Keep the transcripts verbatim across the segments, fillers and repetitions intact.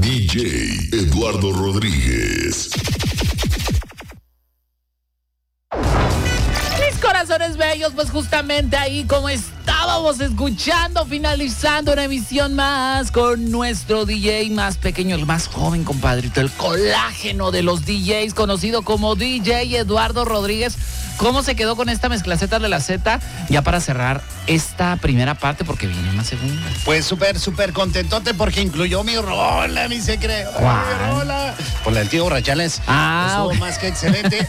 D J Eduardo Rodríguez. Mis corazones bellos, pues justamente ahí como estábamos escuchando, finalizando una emisión más con nuestro D J más pequeño, el más joven, compadrito, el colágeno de los D Js, conocido como D J Eduardo Rodríguez. ¿Cómo se quedó con esta mezclaceta de la Z? Ya para cerrar esta primera parte, porque viene una segunda. Pues súper, súper contentote porque incluyó mi rola, mi secreto. Mi rola. Por la del tío Rachales. Ah, estuvo okay. Más que excelente.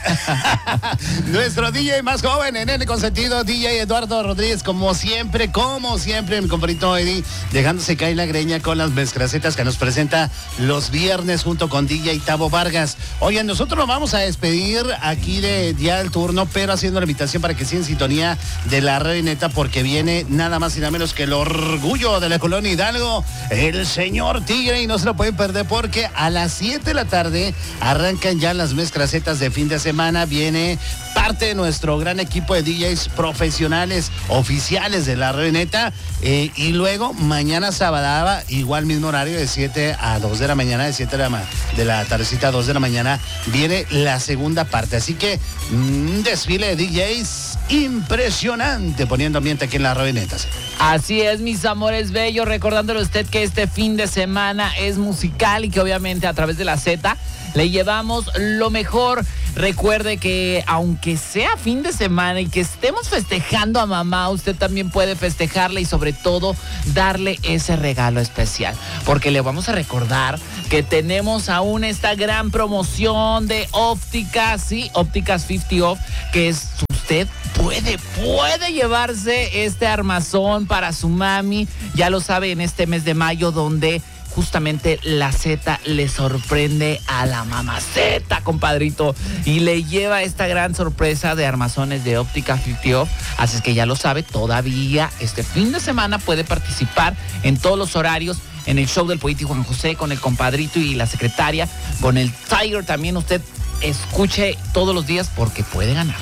Nuestro D J más joven en el consentido, D J Eduardo Rodríguez, como siempre, como siempre, mi compadrito Eddie, dejándose caer la greña con las mezclacetas que nos presenta los viernes junto con D J Tavo Vargas. Oigan, nosotros nos vamos a despedir aquí de ya el turno, pero haciendo la invitación para que sigan en sintonía de la Radio Neta, porque viene nada más y nada menos que el orgullo de la colonia Hidalgo, el señor Tigre, y no se lo pueden perder porque a las siete de la tarde arrancan ya las mezclacetas de fin de semana. Viene parte de nuestro gran equipo de D Js profesionales, oficiales de la Radio Neta, eh, y luego mañana sábado, igual mismo horario, de siete a dos de la mañana, de siete de la, de la tardecita a dos de la mañana, viene la segunda parte. Así que un desfile de D Js impresionante, poniendo ambiente aquí en la Radio Neta. ¿Sí? Así es, mis amores bellos, recordándole a usted que este fin de semana es musical y que obviamente a través de la Z le llevamos lo mejor. Recuerde que aunque sea fin de semana y que estemos festejando a mamá, usted también puede festejarle y sobre todo darle ese regalo especial. Porque le vamos a recordar que tenemos aún esta gran promoción de ópticas, sí, ópticas cincuenta off, que es usted puede, puede llevarse este armazón para su mami. Ya lo sabe, en este mes de mayo, donde justamente la Z le sorprende a la mamaceta, compadrito, y le lleva esta gran sorpresa de armazones de óptica cincuenta off. Así es que ya lo sabe, todavía este fin de semana puede participar en todos los horarios en el show del Poeta Juan José con el compadrito y la secretaria, con el Tiger también. Usted escuche todos los días porque puede ganar.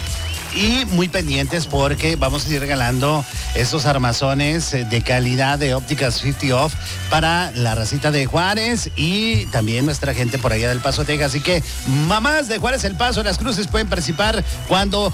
Y muy pendientes porque vamos a ir regalando estos armazones de calidad de ópticas cincuenta off para la racita de Juárez y también nuestra gente por allá del Paso, Texas. Así que mamás de Juárez, El Paso, Las Cruces pueden participar cuando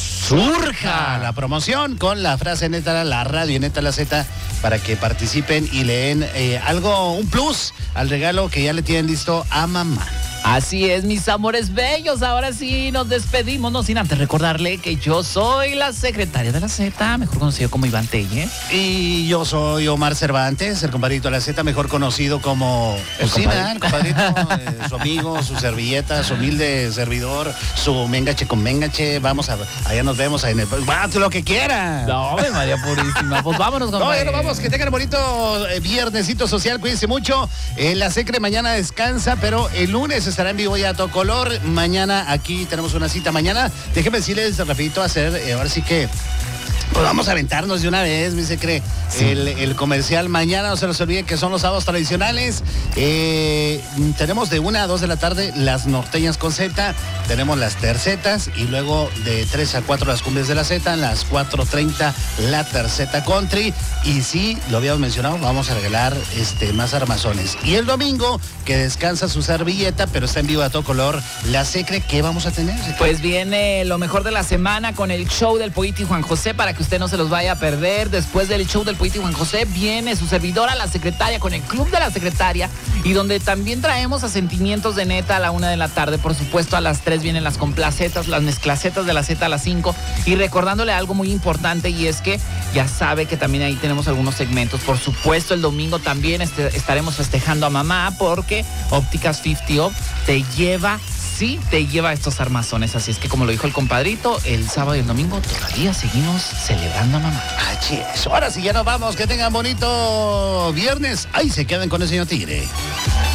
surja la promoción con la frase neta, la Radio Neta, la Z, para que participen y leen eh, algo, un plus al regalo que ya le tienen listo a mamá. Así es, mis amores bellos. Ahora sí nos despedimos, no sin antes recordarle que yo soy la secretaria de la Z, mejor conocido como Iván Telle. Y yo soy Omar Cervantes, el compadrito de la Z, mejor conocido como el pues, compadrito, sí, el compadrito eh, su amigo, su servilleta, su humilde servidor, su mengache con mengache. Vamos a, allá nos vemos ahí en el... ¡Vas lo que quiera! No, María Purísima. Pues vámonos, compadre. No, ya nos vamos, que tengan bonito eh, viernesito social, cuídense mucho. Eh, la Secre mañana descansa, pero el lunes estará en vivo ya a todo color. Mañana aquí tenemos una cita. Mañana, déjenme decirles rapidito hacer, eh, ahora sí que pues vamos a aventarnos de una vez, mi secre, sí. el, el comercial. Mañana no se nos olviden que son los sábados tradicionales. Eh, tenemos de una a dos de la tarde las norteñas con Z, tenemos las tercetas y luego de tres a cuatro las cumbias de la Z, las cuatro treinta la terceta country. Y sí, lo habíamos mencionado, vamos a regalar este, más armazones. Y el domingo, que descansa su servilleta, pero está en vivo a todo color, la secre, ¿qué vamos a tener? Pues viene lo mejor de la semana con el show del Poeta y Juan José, para que usted no se los vaya a perder. Después del show del Poeta y Juan José viene su servidora, la secretaria, con el club de la secretaria, y donde también traemos a Sentimientos de Neta a la una de la tarde. Por supuesto, a las tres vienen las complacetas, las mezclacetas de la Z a las cinco. Y recordándole algo muy importante, y es que ya sabe que también ahí tenemos algunos segmentos. Por supuesto, el domingo también este, estaremos festejando a mamá, porque Ópticas cincuenta off te lleva, sí, te lleva estos armazones. Así es que, como lo dijo el compadrito, el sábado y el domingo todavía seguimos celebrando a mamá. Así es. Ahora sí ya nos vamos. Que tengan bonito viernes. Ahí se quedan con el señor Tigre.